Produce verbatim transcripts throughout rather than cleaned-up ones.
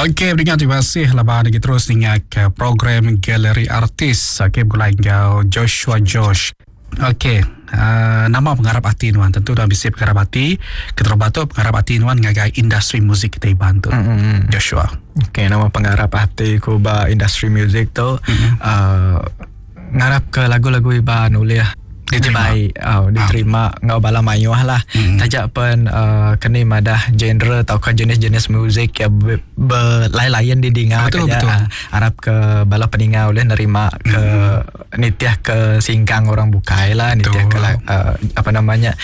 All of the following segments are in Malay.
Okey, beringat terima kasih laban lagi terus dengan ke program Galeri Artis. Okey, berlain kau Joshua Josh. Okey, uh, nama pengharap hati nuan tentu dalam bisip pengharap hati. Kita batuk pengharap hati nuan ngagai industri muzik kita bantu. Mm-hmm. Joshua. Okey, nama pengharap hati ku ba industri muzik tu mm-hmm. uh, ngarap ke lagu-lagu iba nulis diterima oh, diterima oh. ngau bala mayuh lah mm-hmm. tajak pun uh, kena madah genre atau ke jenis-jenis muzik yang berlain-lain didengar betul, kaya, betul. Uh, harap ke bala pendengar boleh nerima ke mm-hmm. nitiah ke singkang orang bukai lah nitiah ke uh, apa namanya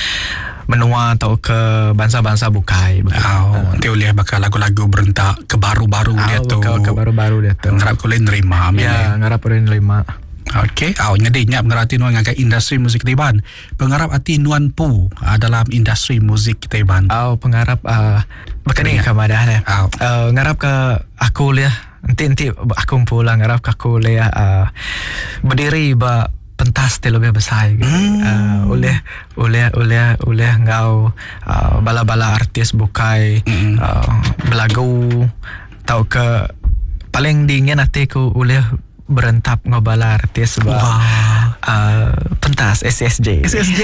menua atau ke bangsa-bangsa bukai betul. Oh, nanti uh, boleh bakal lagu-lagu berentak ke baru-baru oh, dia tu ke baru-baru dia tu ngarap boleh nerima ya ngarap boleh nerima. Okey, awak oh, nyadi nyap ngerati nuan ngagai industri muzik Taiwan. Pengharap hati nuan pu uh, dalam industri muzik Taiwan. Oh, pengharap uh, berkini ke madah ni. Oh. Uh, ngarap ke aku liah nanti-nanti aku pulang ngarap ke aku liah uh, berdiri ba pentas lebih besar gitu. Hmm. Uh, oleh oleh oleh oleh ngau uh, bala-bala artis bukai hmm. uh, belagu tau ke paling dingin hati ku oleh berentap ngobala artis ba wow. uh, pentas S S J S S J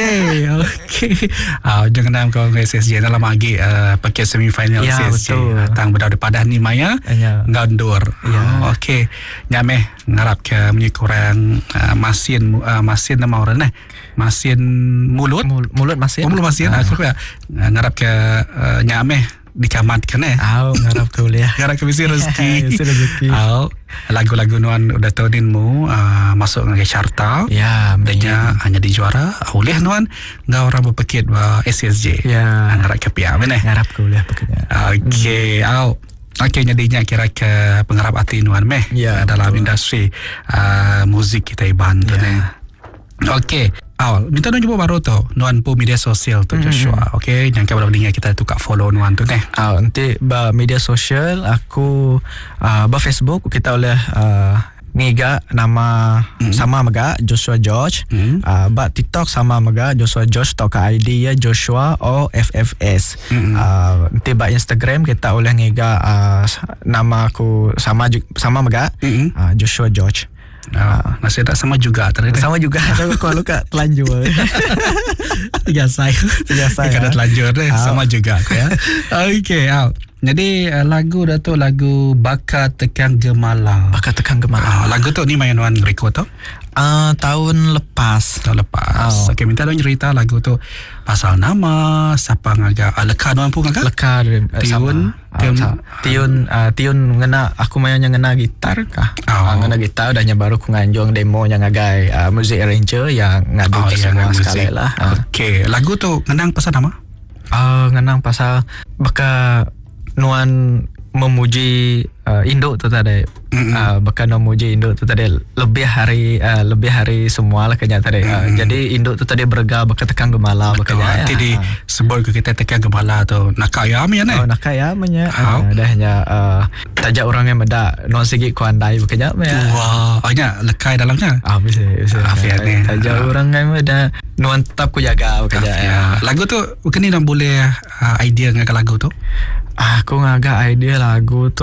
okey uh, jangan nama kau S S J dalam lagi uh, pakai semifinal ya, S S J datang berdau padah ni maya ya. Ngandur ya. Oh, okey nyameh ngarap ke punya kurang uh, masin uh, masin nama orang eh masin mulut Mul- mulut masin oh, mulut masin uh. aku uh, ngarap ke uh, nyameh dikamatkan eh. Aw, ngarap ke boleh. Ngarap ke misi rezeki. Misi rezeki. Aw, lagu-lagu nuan udah tahunin mu uh, masuk ke carta. Ya, hanya hanya dijuara. Oleh nuan ngau orang berpekit ba S S J. Ya. Ngarap ke pia mana? Ngarap ke boleh pekitnya. Okey, hmm. aw. Okey, nyadinya kira ke pengharap hati nuan meh ya, dalam betul. industri uh, muzik kita bantu ya. Ni. Okey. Awal, minta nuan jumpa baru tu nuan pu media sosial tu Joshua. Mm-hmm. Okey, jangan kau boleh kita tu kat follow nuan tu neh. Ah, nanti ba media sosial aku uh, ba Facebook kita boleh uh, ngiga nama mm-hmm. sama mega Joshua George. Mm-hmm. Uh, ba TikTok sama mega Joshua George atau ke I D ya Joshua O F F S. Mm-hmm. Uh, nanti ba Instagram kita boleh ngiga uh, nama aku sama sama mega mm-hmm. uh, Joshua George. Uh, masih tak sama juga ternyata. Sama juga. Tapi kalau kat telanjur. Biasa. Biasa. Kalau telanjur deh sama juga ya. Okey, ah. Jadi uh, lagu dah tu lagu Bakat Tekan Gemala. Bakat Tekan Gemala. Uh, lagu tu ni main nuan record tu? Uh, tahun lepas. Tahun lepas. Oh. Okey, minta nuan cerita lagu tu pasal nama, siapa ngaga, uh, leka nuan pun ngaga? Leka Tiun, Tiun, uh, Tiun, uh, Tiun ngena aku mainnya ngena gitar kah? Oh. Uh, ngena gitar dahnya baru ku nganjong demo yang ngagai uh, music arranger yang ngadu oh, semua sekali lah. Uh. Okey, lagu tu ngenang pasal nama? Uh, ngenang pasal baka nuan memuji uh, Indo tu tadi mm-hmm. uh, bahkan memuji Indo tu tadi lebih hari uh, lebih hari semua lah kenya tadi mm-hmm. uh, jadi Indo tu tadi berga bahkan tekan gemala bahkan ya jadi uh. sebut ke kita tekan gemala tu nakayam ya ne oh nakayam nya uh, dahnya uh, tajak orang yang meda non sigi ku andai bahkan ya wah banyak lekai dalamnya ah bisa bisa afiat ni tajak uh. orang yang meda nuan tetap ku jaga bahkan ya lagu tu kini dah boleh uh, idea dengan lagu tu aku ngaga idea lagu tu